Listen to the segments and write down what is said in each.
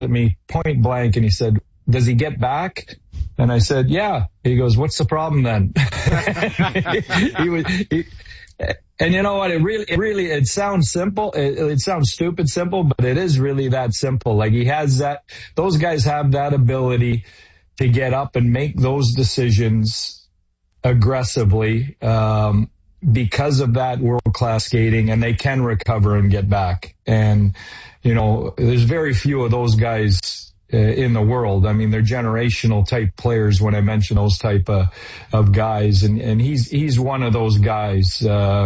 at me point blank and he said, "Does he get back?" And I said, "Yeah." He goes, "What's the problem then?" And you know what? It sounds simple. It sounds stupid simple, but it is really that simple. Like those guys have that ability to get up and make those decisions aggressively, because of that world-class skating, and they can recover and get back. And, you know, there's very few of those guys in the world. I mean, they're generational type players when I mention those type of guys. And he's one of those guys.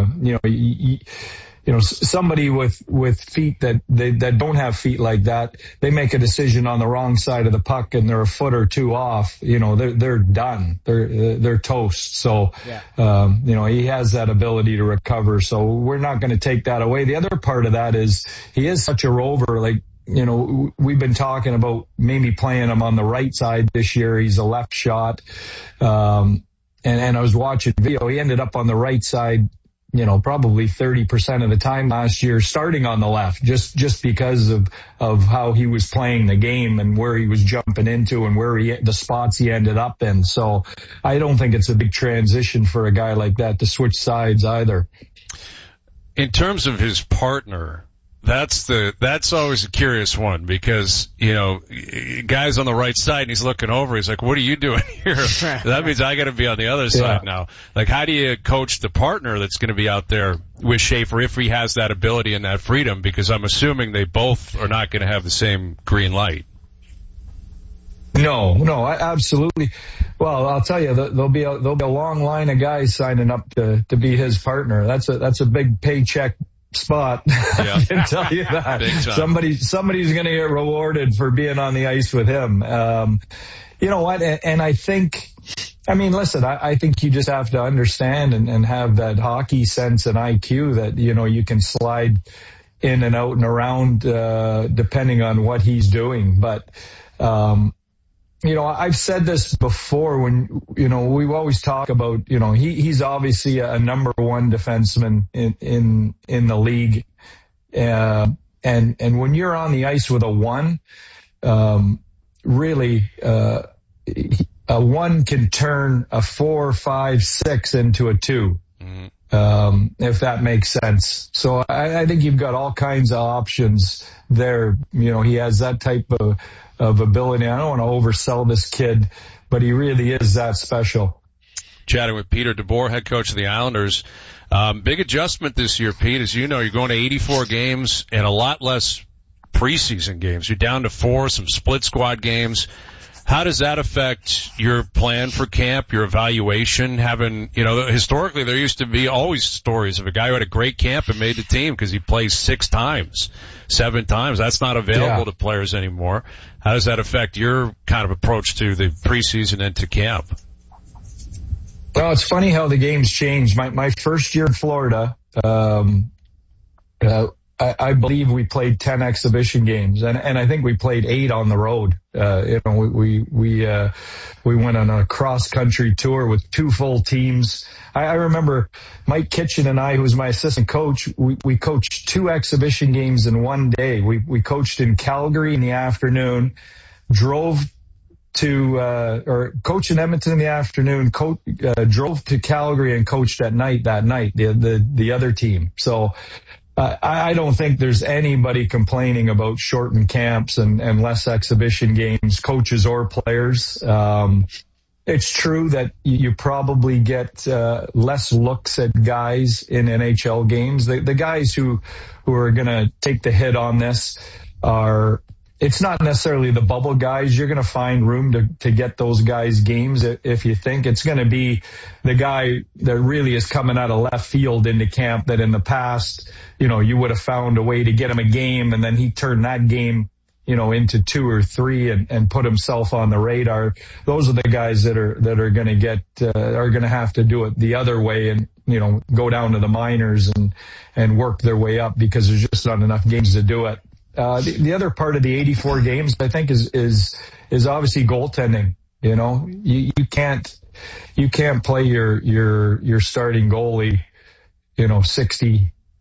Somebody with feet that don't have feet like that, they make a decision on the wrong side of the puck and they're a foot or two off, you know, they're done. They're toast. So, he has that ability to recover. So we're not going to take that away. The other part of that is he is such a rover. Like, you know, we've been talking about maybe playing him on the right side this year. He's a left shot. And I was watching video. He ended up on the right side, you know, probably 30% of the time last year, starting on the left, just because of how he was playing the game and where he was jumping into and the spots he ended up in. So I don't think it's a big transition for a guy like that to switch sides either. In terms of his partner, that's always a curious one because, you know, guy's on the right side and he's looking over. He's like, "What are you doing here?" That means I got to be on the other side now. Like, how do you coach the partner that's going to be out there with Schaefer if he has that ability and that freedom? Because I'm assuming they both are not going to have the same green light. No, absolutely. Well, I'll tell you, there'll be a long line of guys signing up to be his partner. That's a big paycheck spot. Yeah. I can tell you that. Somebody's going to get rewarded for being on the ice with him. You know what? And I think, listen, I think you just have to understand and have that hockey sense and IQ that, you know, you can slide in and out and around, depending on what he's doing. But, you know, I've said this before when, you know, we always talk about, you know, he's obviously a number one defenseman in the league. And when you're on the ice with a one, really, a one can turn a 4, 5, 6 into a 2. Mm-hmm. If that makes sense. So I think you've got all kinds of options there. You know, he has that type of ability. I don't want to oversell this kid, but he really is that special. Chatting with Peter DeBoer, head coach of the Islanders. Big adjustment this year, Pete. As you know, you're going to 84 games and a lot less preseason games. You're down to 4, some split squad games. How does that affect your plan for camp, your evaluation? Having, you know, historically there used to be always stories of a guy who had a great camp and made the team because he plays 6 times, 7 times. That's not available to players anymore. How does that affect your kind of approach to the preseason and to camp? Well, it's funny how the game's changed. My first year in Florida, I believe we played 10 exhibition games, and I think we played 8 on the road. You know, we went on a cross country tour with 2 full teams. I remember Mike Kitchen and I, who was my assistant coach, we coached 2 exhibition games in one day. We coached in Calgary in the afternoon, drove to, or coached in Edmonton in the afternoon, drove to Calgary and coached at night that night, the other team. So, I don't think there's anybody complaining about shortened camps and less exhibition games, coaches or players. It's true that you probably get less looks at guys in NHL games. The guys who are going to take the hit on this are, it's not necessarily the bubble guys. You're going to find room to get those guys games if you think. It's going to be the guy that really is coming out of left field into camp that in the past, you know, you would have found a way to get him a game, and then he turned that game, you know, into 2 or 3 and put himself on the radar. Those are the guys that are going to get, are going to have to do it the other way and, you know, go down to the minors and work their way up because there's just not enough games to do it. The other part of the 84 games, I think, is obviously goaltending. You know, you can't play your starting goalie, you know, 60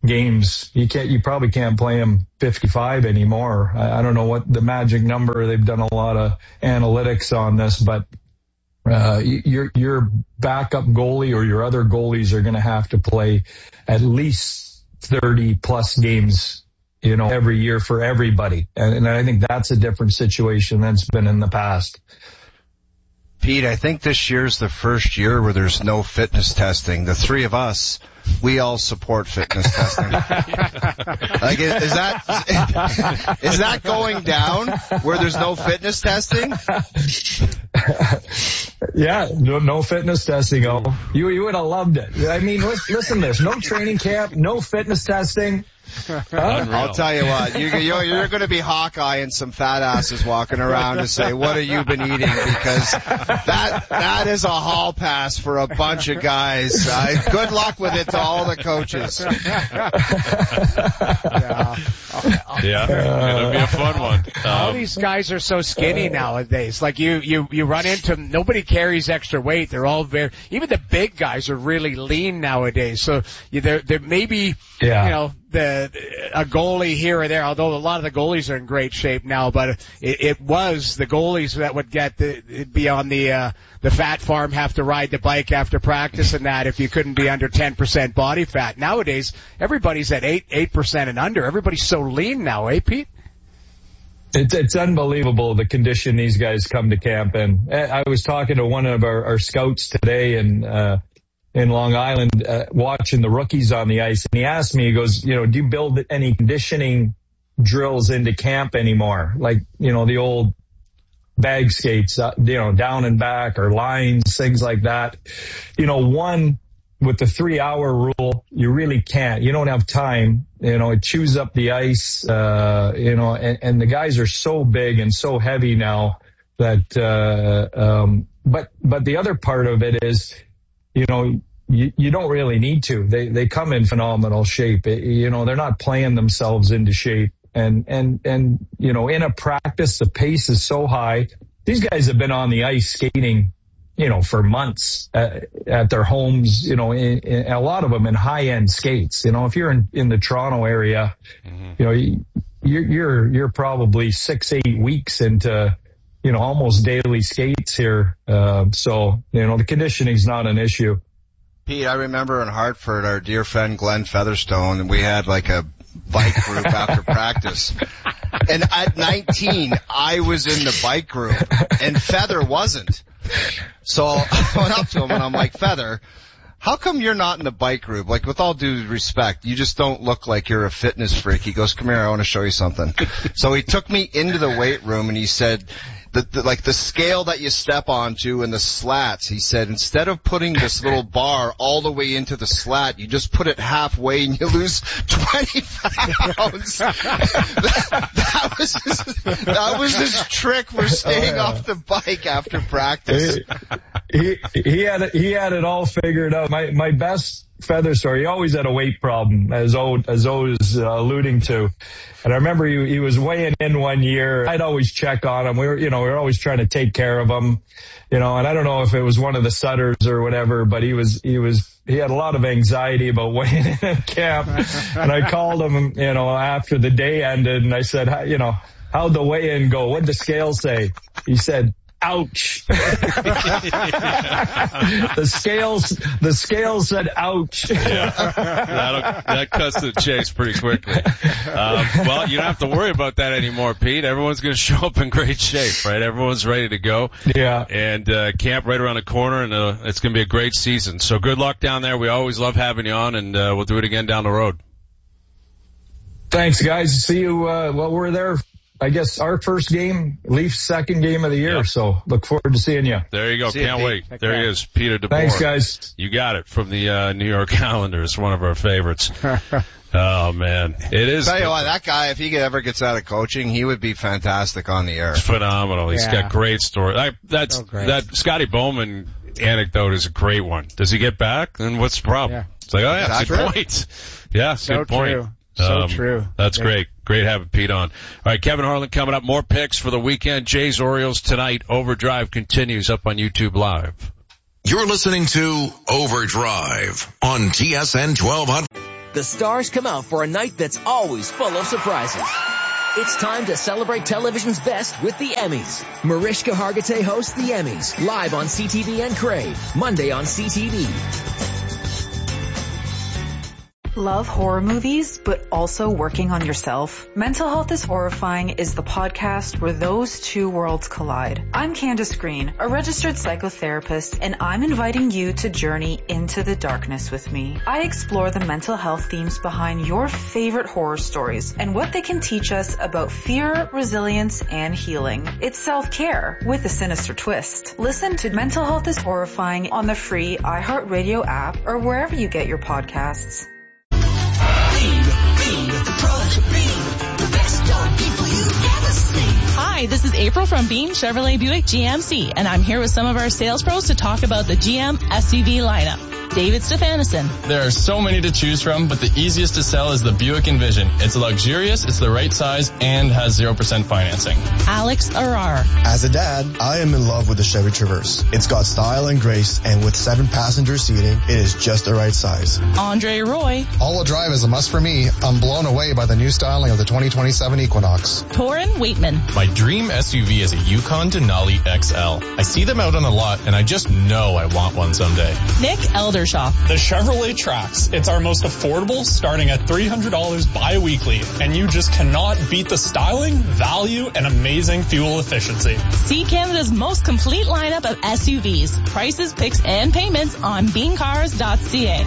games. You probably can't play him 55 anymore. I don't know what the magic number. They've done a lot of analytics on this, but your backup goalie or your other goalies are going to have to play at least 30 plus games, every year for everybody. And I think that's a different situation than it's been in the past. Pete, I think this year's the first year where there's no fitness testing. The three of us, we all support fitness testing. Like, is that going down where there's no fitness testing? Yeah, no fitness testing. Oh, you would have loved it. I mean, listen to this. No training camp, no fitness testing. I'll tell you what, you're going to be Hawkeye some fat asses walking around to say, what have you been eating? Because that is a hall pass for a bunch of guys. Good luck with it to all the coaches. It'll be a fun one. All these guys are so skinny nowadays. Like you run into them, nobody carries extra weight. They're all even the big guys are really lean nowadays. So there may be, a goalie here or there, although a lot of the goalies are in great shape now, but it was the goalies that would be on the fat farm, have to ride the bike after practice and that if you couldn't be under 10% body fat. Nowadays, everybody's at 8% and under. Everybody's so lean now, eh, Pete? It's unbelievable the condition these guys come to camp in. I was talking to one of our scouts today in Long Island, watching the rookies on the ice. And he asked me, he goes, do you build any conditioning drills into camp anymore? Like, the old bag skates, down and back or lines, things like that. One, with the 3-hour rule, you really can't. You don't have time. It chews up the ice, and the guys are so big and so heavy now that, but the other part of it is, you don't really need to. They come in phenomenal shape. They're not playing themselves into shape. And in a practice, the pace is so high. These guys have been on the ice skating, for months at their homes, in a lot of them in high-end skates. If you're in the Toronto area, you're probably 6-8 weeks into, almost daily skates here. So the conditioning's not an issue. Pete, I remember in Hartford, our dear friend Glenn Featherstone, and we had like a bike group after practice. And at 19, I was in the bike group, and Feather wasn't. So I went up to him, and I'm like, Feather, how come you're not in the bike group? Like, with all due respect, you just don't look like you're a fitness freak. He goes, come here, I want to show you something. So he took me into the weight room, and he said, the scale that you step onto and the slats, he said, instead of putting this little bar all the way into the slat, you just put it halfway and you lose 20 pounds. that was his trick for staying off the bike after practice. He had it all figured out. My best Feather story, he always had a weight problem, as O is alluding to. And I remember he was weighing in one year. I'd always check on him. We were always trying to take care of him, and I don't know if it was one of the Sutters or whatever, but he had a lot of anxiety about weighing in at camp. And I called him, after the day ended, and I said, how'd the weigh-in go? What'd the scale say? He said, ouch. The scales said ouch. Yeah. That cuts to the chase pretty quickly. Well, you don't have to worry about that anymore, Pete. Everyone's going to show up in great shape, right? Everyone's ready to go. Yeah. And camp right around the corner, and it's going to be a great season. So good luck down there. We always love having you on, and we'll do it again down the road. Thanks, guys. See you. We're there. I guess our first game, Leafs' second game of the year. Yep. So look forward to seeing you. There you go. Can't wait. There he is, Peter DeBoer. Thanks, guys. You got it, from the New York Islanders, one of our favorites. Oh, man. It is. Tell you what, that guy, if he ever gets out of coaching, he would be fantastic on the air. It's phenomenal. He's got great stories. That Scotty Bowman anecdote is a great one. Does he get back? Then what's the problem? Yeah. It's like, oh, yeah, that's good point. Yeah, so good point. True. So true. That's great. Great having Pete on. All right, Kevin Harlan coming up. More picks for the weekend. Jays Orioles tonight. Overdrive continues up on YouTube Live. You're listening to Overdrive on TSN 1200. the stars come out for a night that's always full of surprises. It's time to celebrate television's best with the Emmys. Mariska Hargitay hosts the Emmys, live on CTV and Crave, Monday on CTV. Love horror movies, but also working on yourself? Mental Health is Horrifying is the podcast where those two worlds collide. I'm Candace Green, a registered psychotherapist, and I'm inviting you to journey into the darkness with me. I explore the mental health themes behind your favorite horror stories and what they can teach us about fear, resilience, and healing. It's self-care with a sinister twist. Listen to Mental Health is Horrifying on the free iHeartRadio app or wherever you get your podcasts. Hi, this is April from Bean Chevrolet Buick GMC, and I'm here with some of our sales pros to talk about the GM SUV lineup. David Stefanison. There are so many to choose from, but the easiest to sell is the Buick Envision. It's luxurious, it's the right size, and has 0% financing. Alex Arar. As a dad, I am in love with the Chevy Traverse. It's got style and grace, and with 7-passenger seating, it is just the right size. Andre Roy. All-wheel drive is a must for me. I'm blown away by the new styling of the 2027 Equinox. Torin Waitman. My dream SUV is a Yukon Denali XL. I see them out on the lot, and I just know I want one someday. Nick Eldershaw. The Chevrolet Trax. It's our most affordable, starting at $300 bi-weekly, and you just cannot beat the styling, value, and amazing fuel efficiency. See Canada's most complete lineup of SUVs, prices, picks, and payments on beancars.ca.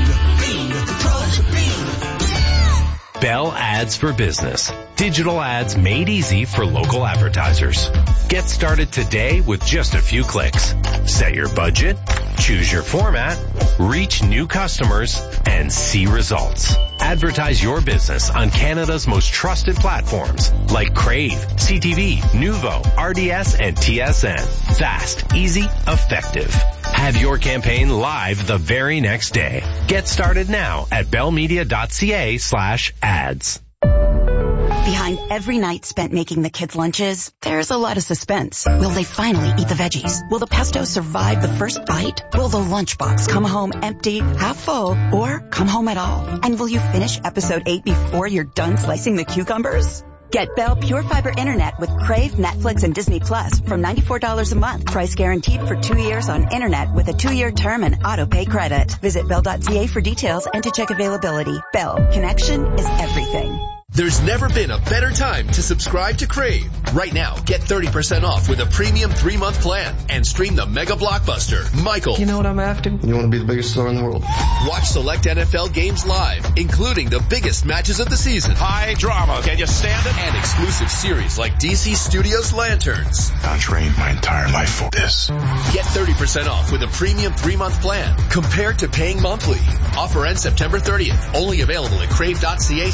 Bell Ads for Business. Digital ads made easy for local advertisers. Get started today with just a few clicks. Set your budget, choose your format, reach new customers, and see results. Advertise your business on Canada's most trusted platforms like Crave, CTV, Nuvo, RDS, and TSN. Fast, easy, effective. Have your campaign live the very next day. Get started now at bellmedia.ca/ads. Behind every night spent making the kids' lunches, there's a lot of suspense. Will they finally eat the veggies? Will the pesto survive the first bite? Will the lunchbox come home empty, half full, or come home at all? And will you finish episode 8 before you're done slicing the cucumbers? Get Bell Pure Fiber Internet with Crave, Netflix, and Disney Plus from $94 a month. Price guaranteed for 2 years on internet with a 2-year term and auto-pay credit. Visit bell.ca for details and to check availability. Bell. Connection is everything. There's never been a better time to subscribe to Crave. Right now, get 30% off with a premium 3-month plan and stream the mega blockbuster, Michael. You know what I'm after? You want to be the biggest star in the world. Watch select NFL games live, including the biggest matches of the season. High drama. Can you stand it? And exclusive series like DC Studios Lanterns. I trained my entire life for this. Get 30% off with a premium 3-month plan compared to paying monthly. Offer ends September 30th. Only available at crave.ca/crave.